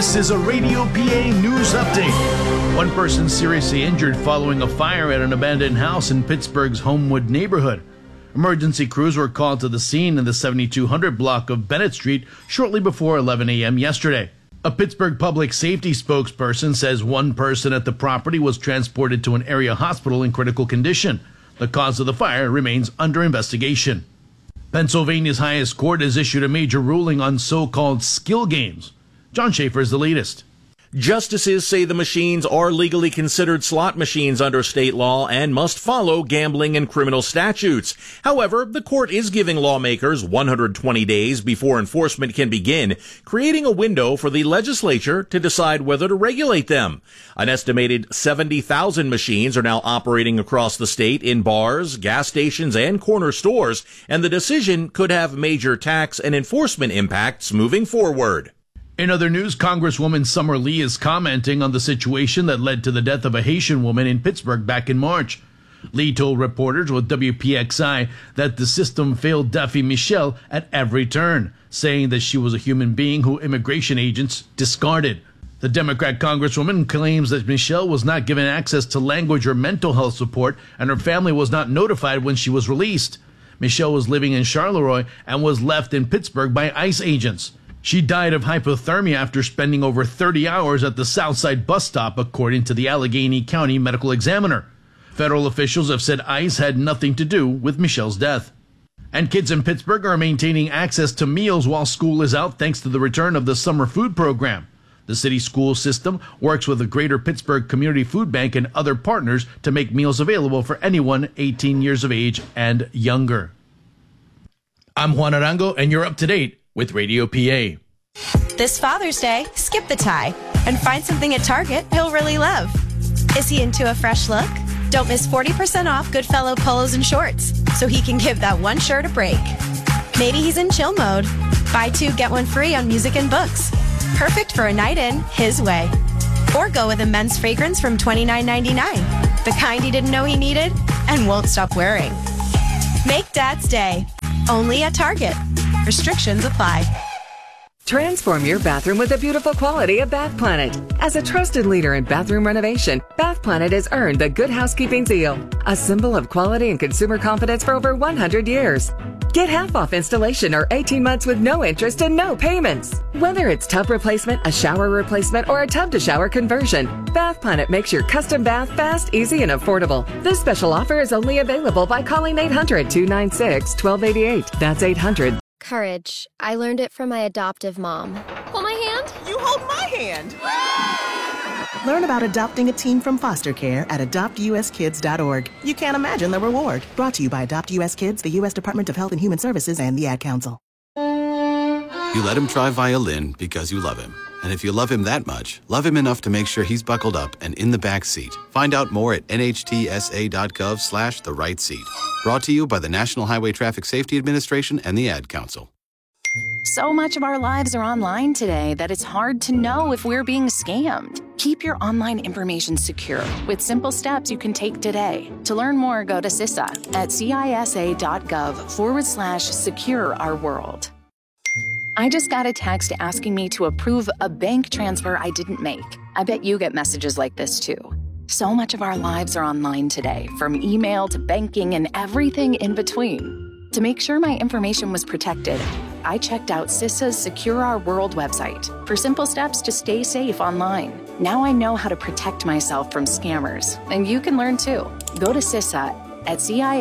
This is a Radio PA news update. One person seriously injured following a fire at an abandoned house in Pittsburgh's Homewood neighborhood. Emergency crews were called to the scene in the 7200 block of Bennett Street shortly before 11 a.m. yesterday. A Pittsburgh public safety spokesperson says one person at the property was transported to an area hospital in critical condition. The cause of the fire remains under investigation. Pennsylvania's highest court has issued a major ruling on so-called skill games. John Schaefer is the latest. Justices say the machines are legally considered slot machines under state law and must follow gambling and criminal statutes. However, the court is giving lawmakers 120 days before enforcement can begin, creating a window for the legislature to decide whether to regulate them. An estimated 70,000 machines are now operating across the state in bars, gas stations, and corner stores, and the decision could have major tax and enforcement impacts moving forward. In other news, Congresswoman Summer Lee is commenting on the situation that led to the death of a Haitian woman in Pittsburgh back in March. Lee told reporters with WPXI that the system failed Daphne Michel at every turn, saying that she was a human being who immigration agents discarded. The Democrat Congresswoman claims that Michel was not given access to language or mental health support, and her family was not notified when she was released. Michel was living in Charleroi and was left in Pittsburgh by ICE agents. She died of hypothermia after spending over 30 hours at the Southside bus stop, according to the Allegheny County Medical Examiner. Federal officials have said ICE had nothing to do with Michelle's death. And kids in Pittsburgh are maintaining access to meals while school is out thanks to the return of the summer food program. The city school system works with the Greater Pittsburgh Community Food Bank and other partners to make meals available for anyone 18 years of age and younger. I'm Juan Arango, and you're up to date with Radio PA. This Father's Day, skip the tie and find something at Target he'll really love. Is he into a fresh look? Don't miss 40% off Goodfellow polos and shorts so he can give that one shirt a break. Maybe he's in chill mode. Buy two, get one free on music and books. Perfect for a night in his way. Or go with a men's fragrance from $29.99, the kind he didn't know he needed and won't stop wearing. Make Dad's Day, only at Target. Restrictions apply. Transform your bathroom with the beautiful quality of Bath Planet. As a trusted leader in bathroom renovation, Bath Planet has earned the Good Housekeeping seal, a symbol of quality and consumer confidence for over 100 years. Get half off installation or 18 months with no interest and no payments. Whether it's tub replacement, a shower replacement, or a tub-to-shower conversion, Bath Planet makes your custom bath fast, easy, and affordable. This special offer is only available by calling 800-296-1288. That's 800. Courage. I learned it from my adoptive mom. Hold my hand. You hold my hand. Learn about adopting a teen from foster care at adoptuskids.org. You can't imagine the reward. Brought to you by Adopt US Kids, the U.S. Department of Health and Human Services, and the Ad Council. You let him try violin because you love him. And if you love him that much, love him enough to make sure he's buckled up and in the back seat. Find out more at nhtsa.gov/the right seat. Brought to you by the National Highway Traffic Safety Administration and the Ad Council. So much of our lives are online today that it's hard to know if we're being scammed. Keep your online information secure with simple steps you can take today. To learn more, go to CISA at cisa.gov/secure our world. I just got a text asking me to approve a bank transfer I didn't make. I bet you get messages like this too. So much of our lives are online today, from email to banking and everything in between. To make sure my information was protected, I checked out CISA's Secure Our World website for simple steps to stay safe online. Now I know how to protect myself from scammers, and you can learn too. Go to CISA at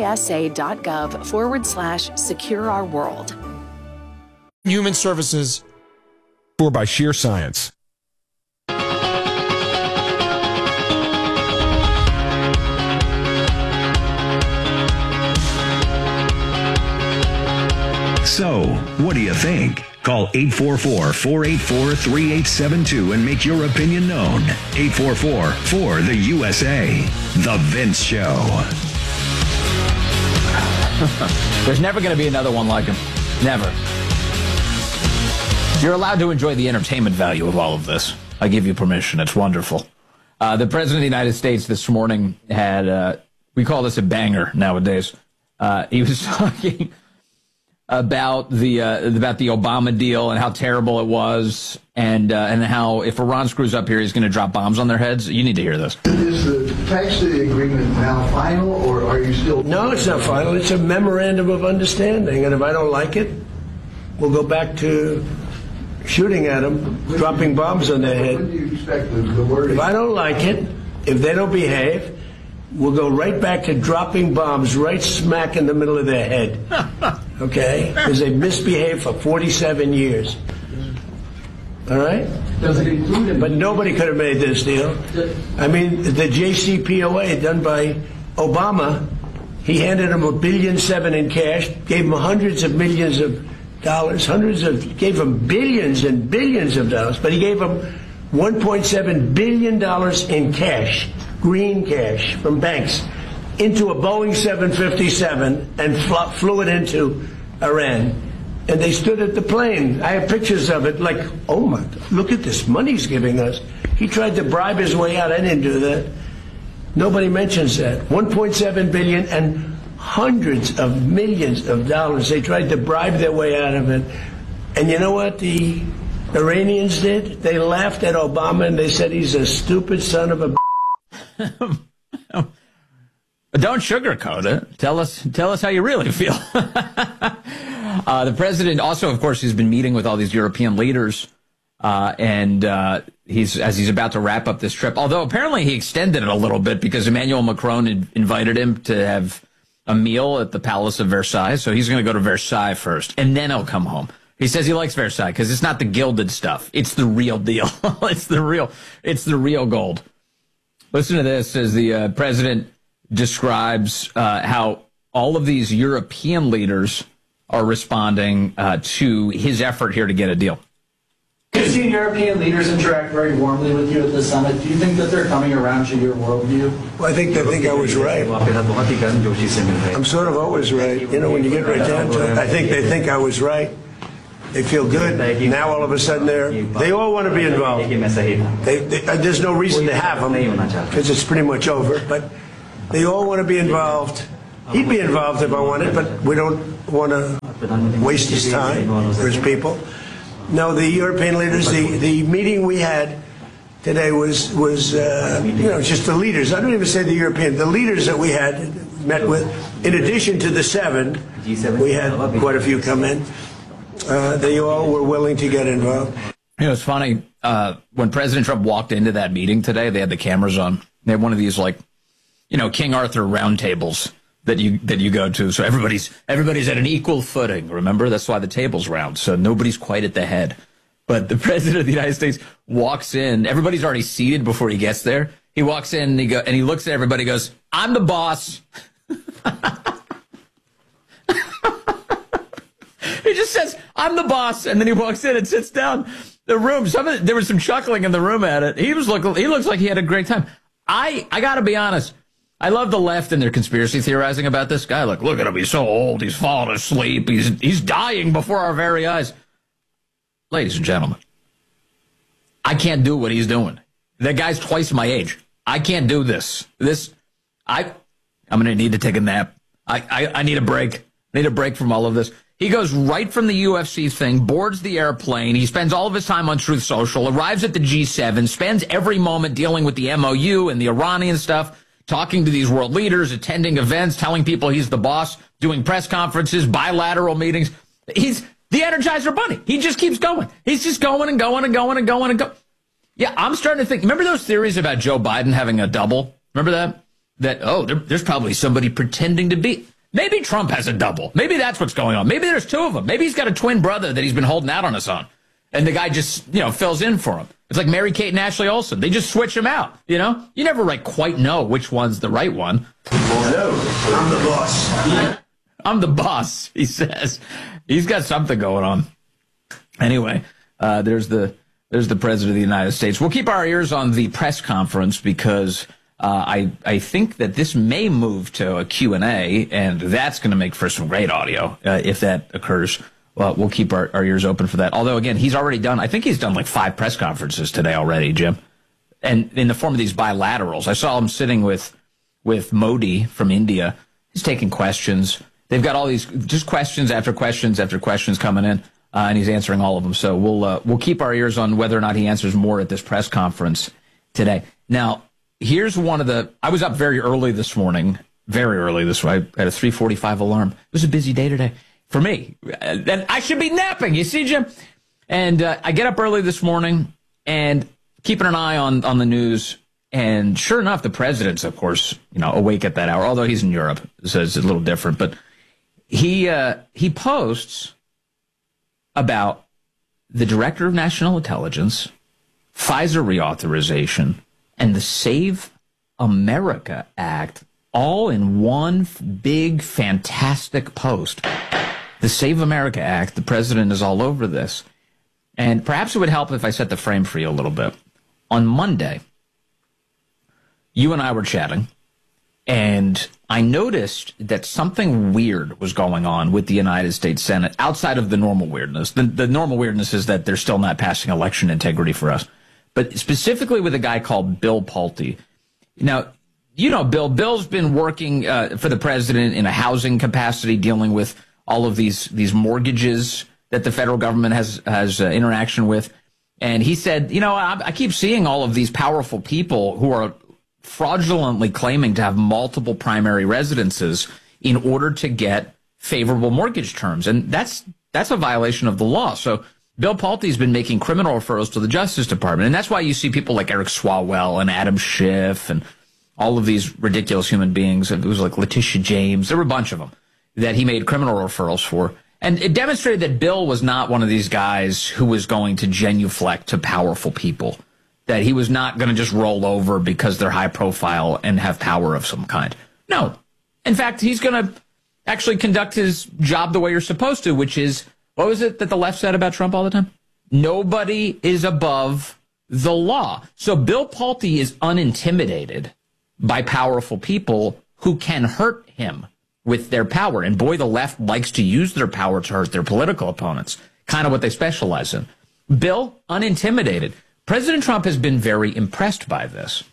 cisa.gov/secure our world. Human services or by sheer science. So, what do you think? Call 844-484-3872 and make your opinion known. 844-4-the-USA. The Vince Show. There's never going to be another one like him. Never. You're allowed to enjoy the entertainment value of all of this. I give you permission. It's wonderful. The President of the United States this morning had, we call this a banger nowadays. He was talking about the Obama deal and how terrible it was, and how if Iran screws up here, he's going to drop bombs on their heads. You need to hear this. Is the text of the agreement now final, or are you still... No, it's not final. It's a memorandum of understanding, and if I don't like it, we'll go back to shooting at them, dropping bombs on their head. When do you expect the word? If I don't like it, if they don't behave, we'll go right back to dropping bombs right smack in the middle of their head. Okay? Because they've misbehaved for 47 years. All right? Does it include it? But nobody could have made this deal. I mean, the JCPOA done by Obama, he handed him $1.7 billion in cash, gave him hundreds of millions of dollars, gave him billions and billions of dollars, but he gave him $1.7 billion in cash, green cash from banks, into a Boeing 757 and flew it into Iran. And they stood at the plane. I have pictures of it, like, oh my, look at this money he's giving us. He tried to bribe his way out. I didn't do that. Nobody mentions that. $1.7 billion and hundreds of millions of dollars. They tried to bribe their way out of it. And you know what the Iranians did? They laughed at Obama and they said he's a stupid son of a... Don't sugarcoat it. Tell us how you really feel. The president also, of course, he's been meeting with all these European leaders, and he's about to wrap up this trip. Although apparently he extended it a little bit because Emmanuel Macron invited him to have a meal at the Palace of Versailles. So he's going to go to Versailles first, and then he'll come home. He says he likes Versailles because it's not the gilded stuff; it's the real deal. It's the real gold. Listen to this as the president describes how all of these European leaders are responding to his effort here to get a deal. You've seen European leaders interact very warmly with you at the summit. Do you think that they're coming around to your worldview? Well, I think they think I was right. I'm sort of always right. You know, when you get right down to it, I think they think I was right. They feel good. Now all of a sudden they all want to be involved. There's no reason to have them because it's pretty much over. But they all want to be involved. He'd be involved if I wanted, but we don't want to waste his time or his people. No, the European leaders, the meeting we had today was just the leaders. I don't even say the European, the leaders that we had met with. In addition to the 7, we had quite a few come in. They all were willing to get involved. You know, it's funny. When President Trump walked into that meeting today, they had the cameras on. They had one of these, like, you know, King Arthur round tables that you go to. So everybody's at an equal footing. Remember, that's why the table's round. So nobody's quite at the head. But the president of the United States walks in. Everybody's already seated before he gets there. He walks in and he looks at everybody. And goes, "I'm the boss." He just says, "I'm the boss," and then he walks in and sits down. The room. There was some chuckling in the room at it. He looks like he had a great time. I got to be honest. I love the left and their conspiracy theorizing about this guy. Look at him. He's so old. He's fallen asleep. He's dying before our very eyes. Ladies and gentlemen, I can't do what he's doing. That guy's twice my age. I can't do this. I'm going to need to take a nap. I need a break. I need a break from all of this. He goes right from the UFC thing, boards the airplane. He spends all of his time on Truth Social, arrives at the G7, spends every moment dealing with the MOU and the Iranian stuff, talking to these world leaders, attending events, telling people he's the boss, doing press conferences, bilateral meetings. He's the Energizer Bunny. He just keeps going. He's just going and going and going and going and going. Yeah, I'm starting to think, remember those theories about Joe Biden having a double? Remember that? There's probably somebody pretending to be. Maybe Trump has a double. Maybe that's what's going on. Maybe there's 2 of them. Maybe he's got a twin brother that he's been holding out on us on. And the guy just, fills in for him. It's like Mary-Kate and Ashley Olsen. They just switch him out, You never quite know which one's the right one. Hello, I'm the boss. I'm the boss, he says. He's got something going on. Anyway, there's the president of the United States. We'll keep our ears on the press conference because I think that this may move to a Q&A, and that's going to make for some great audio if that occurs. Well, we'll keep our ears open for that. Although, again, I think he's done like 5 press conferences today already, Jim. And in the form of these bilaterals. I saw him sitting with Modi from India. He's taking questions. they've got all these just questions after questions after questions coming in, and he's answering all of them. So we'll keep our ears on whether or not he answers more at this press conference today. Now, here's one of the. I was up very early this morning. Very early this way. I had a 3:45 alarm. It was a busy day today for me. And I should be napping. You see, Jim? And I get up early this morning and keeping an eye on the news. And sure enough, the president's, of course, awake at that hour, although he's in Europe, so it's a little different. But he posts about the Director of National Intelligence, Pfizer reauthorization, and the Save America Act, all in one big, fantastic post. The Save America Act, the president is all over this. And perhaps it would help if I set the frame for you a little bit. On Monday, you and I were chatting, and I noticed that something weird was going on with the United States Senate outside of the normal weirdness. The normal weirdness is that they're still not passing election integrity for us. But specifically with a guy called Bill Pulte. Now, Bill's been working for the president in a housing capacity, dealing with all of these mortgages that the federal government has interaction with. And he said, I keep seeing all of these powerful people who are fraudulently claiming to have multiple primary residences in order to get favorable mortgage terms. And that's a violation of the law. So Bill Pulte's been making criminal referrals to the Justice Department. And that's why you see people like Eric Swalwell and Adam Schiff and all of these ridiculous human beings. It was like Letitia James. There were a bunch of them that he made criminal referrals for. And it demonstrated that Bill was not one of these guys who was going to genuflect to powerful people, that he was not going to just roll over because they're high profile and have power of some kind. No. In fact, he's going to actually conduct his job the way you're supposed to, which is, what was it that the left said about Trump all the time? Nobody is above the law. So Bill Pulte is unintimidated by powerful people who can hurt him with their power. And boy, the left likes to use their power to hurt their political opponents, kind of what they specialize in. Bill, unintimidated. President Trump has been very impressed by this.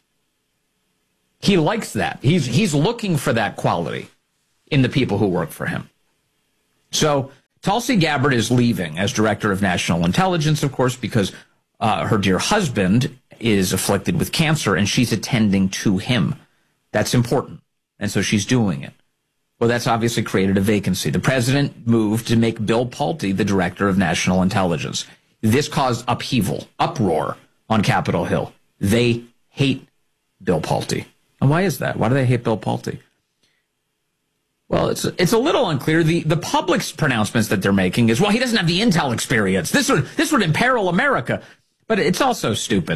He likes that. He's looking for that quality in the people who work for him. So Tulsi Gabbard is leaving as Director of National Intelligence, of course, because her dear husband is afflicted with cancer, and she's attending to him. That's important, and so she's doing it. Well, that's obviously created a vacancy. The president moved to make Bill Pulte the Director of National Intelligence. This caused uproar on Capitol Hill. They hate Bill Pulte. And why is that? Why do they hate Bill Pulte? Well, it's a little unclear. The public's pronouncements that they're making is, well, he doesn't have the intel experience. This would imperil America. But it's also stupid.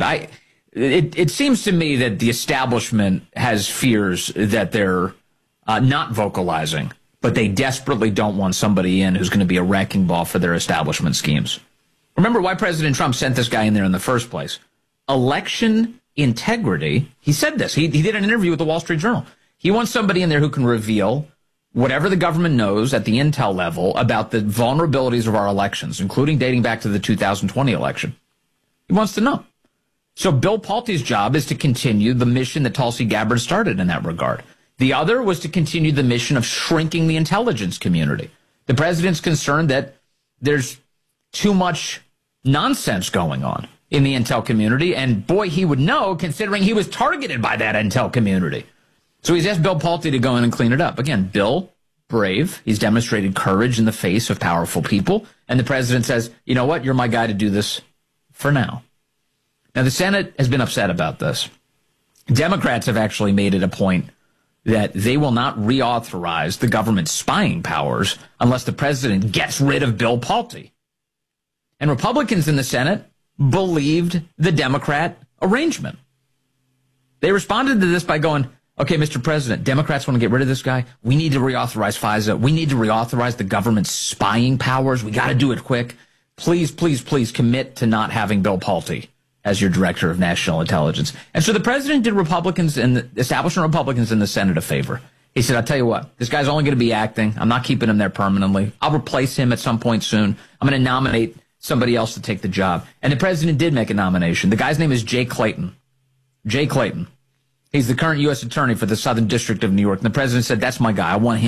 It seems to me that the establishment has fears that they're not vocalizing, but they desperately don't want somebody in who's going to be a wrecking ball for their establishment schemes. Remember why President Trump sent this guy in there in the first place. Election integrity. He said this. He did an interview with the Wall Street Journal. He wants somebody in there who can reveal whatever the government knows at the intel level about the vulnerabilities of our elections, including dating back to the 2020 election. He wants to know. So Bill Pulte's job is to continue the mission that Tulsi Gabbard started in that regard. The other was to continue the mission of shrinking the intelligence community. The president's concerned that there's too much nonsense going on in the intel community, and boy, he would know, considering he was targeted by that intel community. So he's asked Bill Pulte to go in and clean it up. Again, Bill, brave. He's demonstrated courage in the face of powerful people, and the president says, you know what, you're my guy to do this for now. Now, the Senate has been upset about this. Democrats have actually made it a point that they will not reauthorize the government's spying powers unless the president gets rid of Bill Pulte. And Republicans in the Senate believed the Democrat arrangement. They responded to this by going, okay, Mr. President, Democrats want to get rid of this guy. We need to reauthorize FISA. We need to reauthorize the government's spying powers. We got to do it quick. Please, please, please commit to not having Bill Pulte as your Director of National Intelligence. And so the president did Republicans and the establishment Republicans in the Senate a favor. He said, I'll tell you what, this guy's only going to be acting. I'm not keeping him there permanently. I'll replace him at some point soon. I'm going to nominate somebody else to take the job. And the president did make a nomination. The guy's name is Jay Clayton. Jay Clayton. He's the current U.S. attorney for the Southern District of New York. And the president said, that's my guy. I want him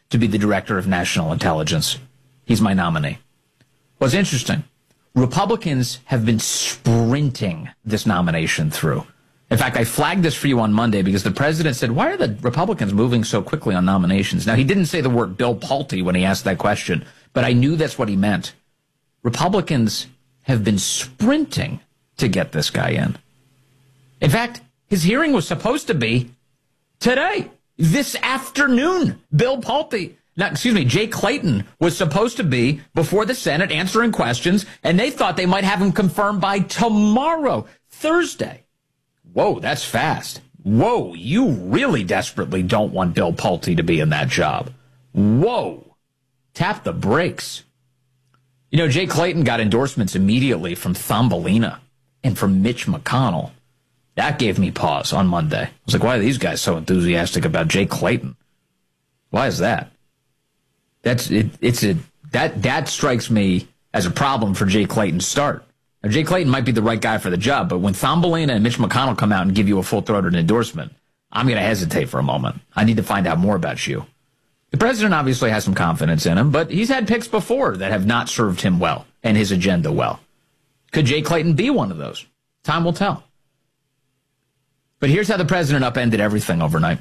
to be the director of national intelligence. He's my nominee. Well, it's interesting. Republicans have been sprinting this nomination through. In fact, I flagged this for you on Monday because the president said, why are the Republicans moving so quickly on nominations? Now, he didn't say the word Bill Pulte when he asked that question, but I knew that's what he meant. Republicans have been sprinting to get this guy in. In fact, his hearing was supposed to be today, this afternoon. Jay Clayton was supposed to be before the Senate answering questions, and they thought they might have him confirmed by tomorrow, Thursday. Whoa, that's fast. Whoa, you really desperately don't want Bill Pulte to be in that job. Whoa, tap the brakes. You know, Jay Clayton got endorsements immediately from Thumbelina and from Mitch McConnell. That gave me pause on Monday. I was like, why are these guys so enthusiastic about Jay Clayton? Why is that? That strikes me as a problem for Jay Clayton's start. Now, Jay Clayton might be the right guy for the job, but when Thumbelina and Mitch McConnell come out and give you a full-throated endorsement, I'm going to hesitate for a moment. I need to find out more about you. The president obviously has some confidence in him, but he's had picks before that have not served him well and his agenda well. Could Jay Clayton be one of those? Time will tell. But here's how the president upended everything overnight.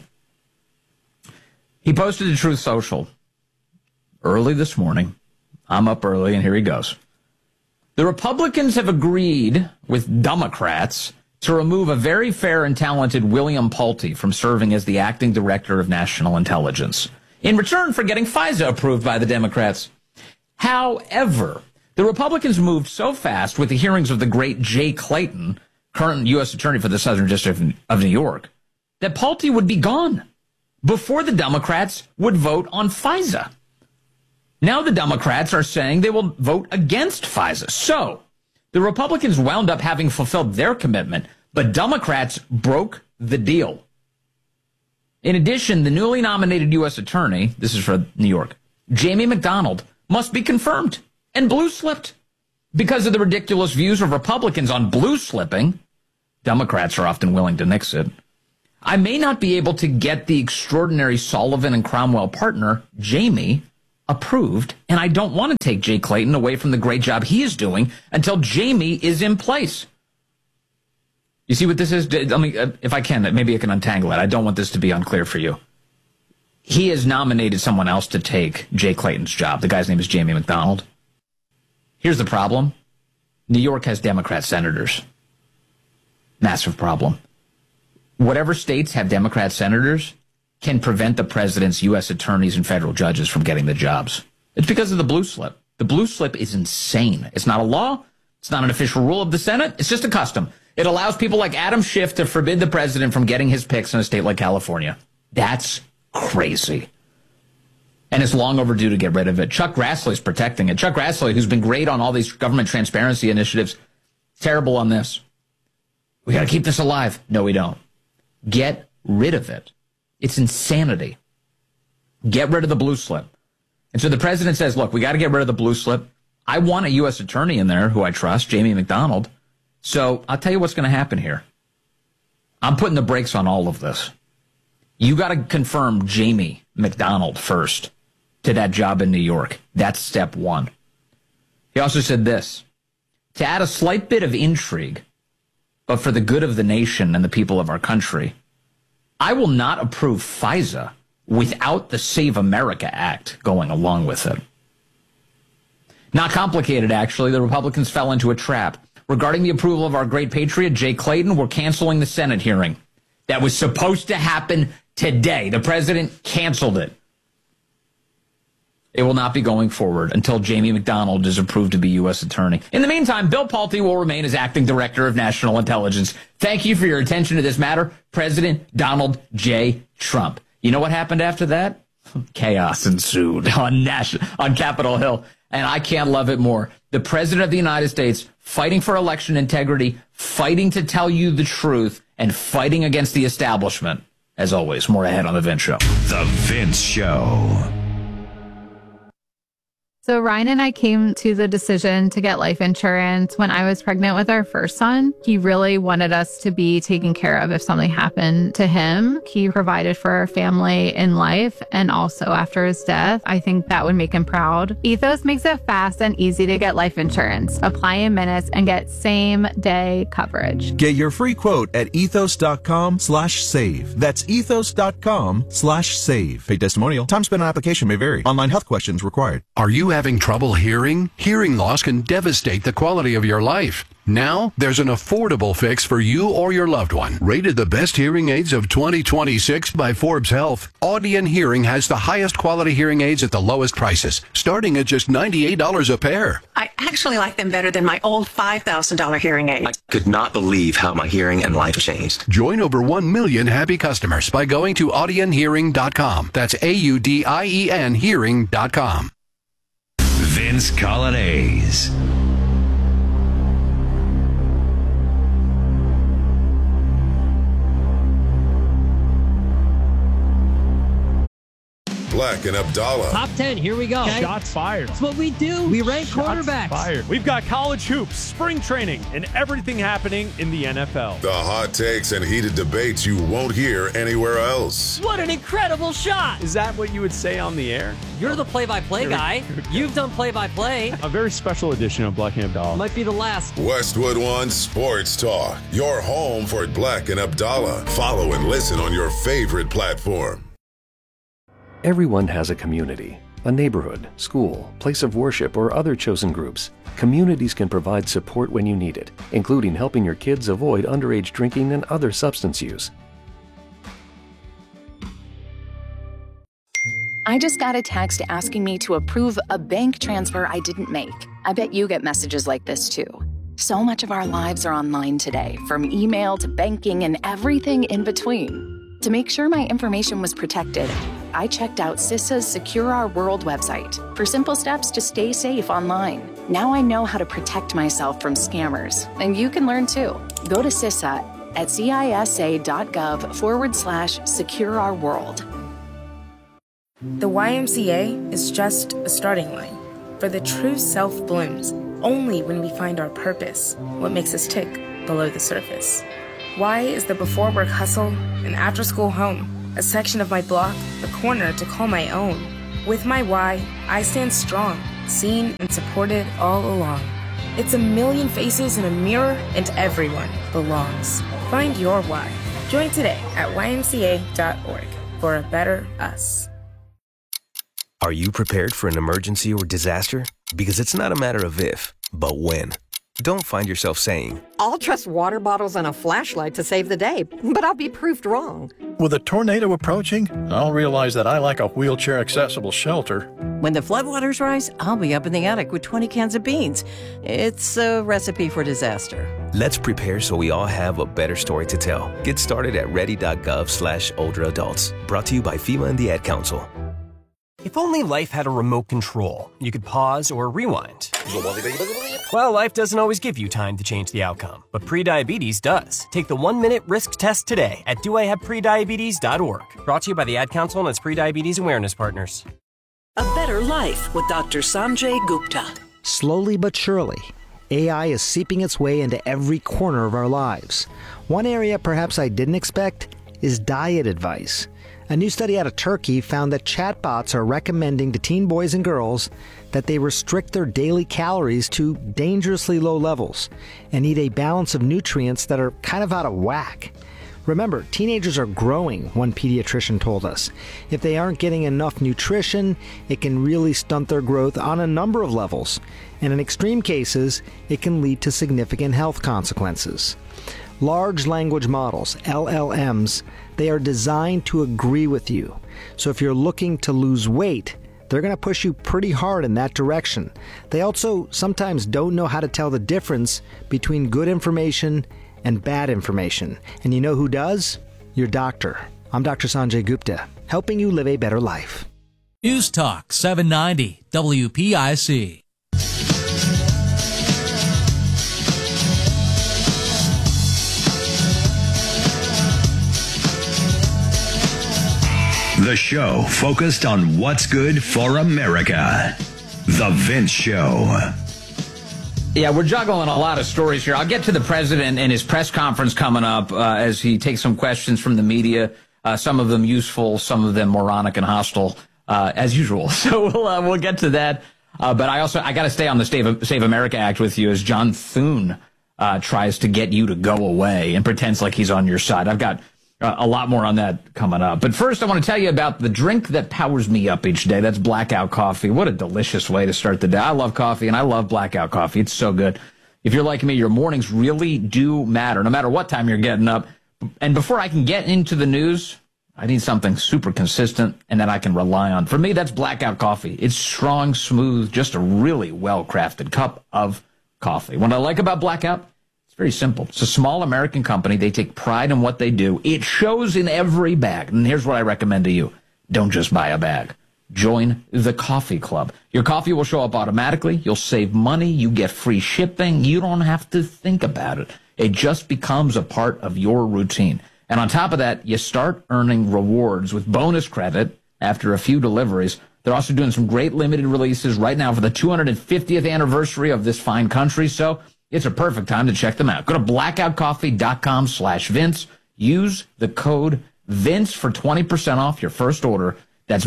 He posted to Truth Social early this morning. I'm up early, and here he goes. The Republicans have agreed with Democrats to remove a very fair and talented William Pulte from serving as the acting director of national intelligence in return for getting FISA approved by the Democrats. However, the Republicans moved so fast with the hearings of the great Jay Clayton, current U.S. Attorney for the Southern District of New York, that Pulte would be gone before the Democrats would vote on FISA. Now the Democrats are saying they will vote against FISA. So the Republicans wound up having fulfilled their commitment, but Democrats broke the deal. In addition, the newly nominated U.S. Attorney, this is for New York, Jamie McDonald, must be confirmed and blue-slipped. Because of the ridiculous views of Republicans on blue-slipping, Democrats are often willing to nix it. I may not be able to get the extraordinary Sullivan and Cromwell partner, Jamie, approved, and I don't want to take Jay Clayton away from the great job he is doing until Jamie is in place. You see what this is? I mean, if I can, maybe I can untangle it. I don't want this to be unclear for you. He has nominated someone else to take Jay Clayton's job. The guy's name is Jamie McDonald. Here's the problem. New York has Democrat senators. Massive problem. Whatever states have Democrat senators can prevent the president's U.S. attorneys and federal judges from getting the jobs. It's because of the blue slip. The blue slip is insane. It's not a law. It's not an official rule of the Senate. It's just a custom. It allows people like Adam Schiff to forbid the president from getting his picks in a state like California. That's crazy. And it's long overdue to get rid of it. Chuck Grassley's protecting it. Chuck Grassley, who's been great on all these government transparency initiatives, terrible on this. We got to keep this alive. No, we don't. Get rid of it. It's insanity. Get rid of the blue slip. And so the president says, look, we got to get rid of the blue slip. I want a U.S. attorney in there who I trust, Jamie McDonald. So I'll tell you what's going to happen here. I'm putting the brakes on all of this. You got to confirm Jamie McDonald first to that job in New York. That's step one. He also said this, to add a slight bit of intrigue, but for the good of the nation and the people of our country, I will not approve FISA without the Save America Act going along with it. Not complicated, actually. The Republicans fell into a trap. Regarding the approval of our great patriot, Jay Clayton, we're canceling the Senate hearing. That was supposed to happen today. The president canceled it. It will not be going forward until Jamie McDonald is approved to be U.S. attorney. In the meantime, Bill Pulte will remain as acting director of national intelligence. Thank you for your attention to this matter, President Donald J. Trump. You know what happened after that? Chaos ensued on Capitol Hill, and I can't love it more. The president of the United States fighting for election integrity, fighting to tell you the truth, and fighting against the establishment. As always, more ahead on The Vince Show. The Vince Show. So Ryan and I came to the decision to get life insurance when I was pregnant with our first son. He really wanted us to be taken care of if something happened to him. He provided for our family in life and also after his death. I think that would make him proud. Ethos makes it fast and easy to get life insurance. Apply in minutes and get same-day coverage. Get your free quote at ethos.com/save. That's ethos.com/save. Paid testimonial. Time spent on application may vary. Online health questions required. Are you having trouble hearing? Hearing loss can devastate the quality of your life. Now, there's an affordable fix for you or your loved one. Rated the best hearing aids of 2026 by Forbes Health, Audion Hearing has the highest quality hearing aids at the lowest prices, starting at just $98 a pair. I actually like them better than my old $5,000 hearing aid. I could not believe how my hearing and life changed. Join over 1 million happy customers by going to audionhearing.com. That's AUDIEN hearing.com. Vince Colonnese. Black and Abdallah. Top 10, here we go. Okay. Shots fired. That's what we do. We rank quarterbacks. Fired. We've got college hoops, spring training, and everything happening in the NFL. The hot takes and heated debates you won't hear anywhere else. What an incredible shot. Is that what you would say on the air? You're the play-by-play guy. You've done play-by-play. A very special edition of Black and Abdallah. Might be the last. Westwood One Sports Talk. Your home for Black and Abdallah. Follow and listen on your favorite platform. Everyone has a community, a neighborhood, school, place of worship, or other chosen groups. Communities can provide support when you need it, including helping your kids avoid underage drinking and other substance use. I just got a text asking me to approve a bank transfer I didn't make. I bet you get messages like this too. So much of our lives are online today, from email to banking and everything in between. To make sure my information was protected, I checked out CISA's Secure Our World website for simple steps to stay safe online. Now I know how to protect myself from scammers, and you can learn too. Go to CISA at cisa.gov/Secure Our World. The YMCA is just a starting line, for the true self blooms only when we find our purpose, what makes us tick below the surface. Y is the before work hustle, an after school home, a section of my block, a corner to call my own. With my Y, I stand strong, seen and supported all along. It's a million faces in a mirror, and everyone belongs. Find your Y. Join today at ymca.org for a better us. Are you prepared for an emergency or disaster? Because it's not a matter of if, but when. Don't find yourself saying, I'll trust water bottles and a flashlight to save the day, but I'll be proved wrong. With a tornado approaching, I'll realize that I lack a wheelchair-accessible shelter. When the floodwaters rise, I'll be up in the attic with 20 cans of beans. It's a recipe for disaster. Let's prepare so we all have a better story to tell. Get started at ready.gov/older adults. Brought to you by FEMA and the Ad Council. If only life had a remote control, you could pause or rewind. Well, life doesn't always give you time to change the outcome, but prediabetes does. Take the 1-minute risk test today at doihaveprediabetes.org. Brought to you by the Ad Council and its prediabetes awareness partners. A better life with Dr. Sanjay Gupta. Slowly but surely, AI is seeping its way into every corner of our lives. One area perhaps I didn't expect is diet advice. A new study out of Turkey found that chatbots are recommending to teen boys and girls that they restrict their daily calories to dangerously low levels and eat a balance of nutrients that are kind of out of whack. Remember, teenagers are growing, one pediatrician told us. If they aren't getting enough nutrition, it can really stunt their growth on a number of levels. And in extreme cases, it can lead to significant health consequences. Large language models, LLMs, they are designed to agree with you. So if you're looking to lose weight, they're going to push you pretty hard in that direction. They also sometimes don't know how to tell the difference between good information and bad information. And you know who does? Your doctor. I'm Dr. Sanjay Gupta, helping you live a better life. News Talk 790 WPIC. The show focused on what's good for America. The Vince Show. Yeah, we're juggling a lot of stories here. I'll get to the president and his press conference coming up as he takes some questions from the media, some of them useful, some of them moronic and hostile, as usual. So we'll get to that. But I got to stay on the Save America Act with you as John Thune tries to get you to go away and pretends like he's on your side. I've got a lot more on that coming up. But first, I want to tell you about the drink that powers me up each day. That's Blackout Coffee. What a delicious way to start the day. I love coffee, and I love Blackout Coffee. It's so good. If you're like me, your mornings really do matter, no matter what time you're getting up. And before I can get into the news, I need something super consistent and that I can rely on. For me, that's Blackout Coffee. It's strong, smooth, just a really well-crafted cup of coffee. What I like about Blackout, it's very simple. It's a small American company. They take pride in what they do. It shows in every bag. And here's what I recommend to you. Don't just buy a bag. Join the coffee club. Your coffee will show up automatically. You'll save money. You get free shipping. You don't have to think about it. It just becomes a part of your routine. And on top of that, you start earning rewards with bonus credit after a few deliveries. They're also doing some great limited releases right now for the 250th anniversary of this fine country. So it's a perfect time to check them out. Go to blackoutcoffee.com/Vince. Use the code Vince for 20% off your first order. That's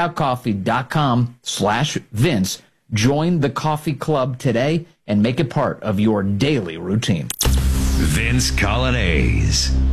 blackoutcoffee.com/Vince. Join the coffee club today and make it part of your daily routine. Vince Colonnese.